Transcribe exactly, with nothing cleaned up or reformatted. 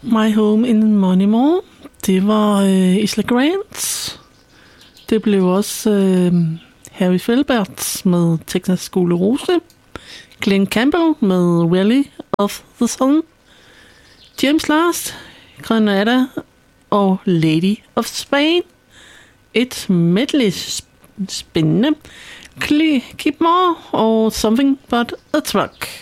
My Home in Moneymore. Det var øh, Isla Grant. Det blev også øh, Harry Filbert med Texas Skole Rose. Glenn Campbell med Valley of the Sun. James Last, Granada og Lady of Spain. Et medley spændende. Keep More og Something But a Truck.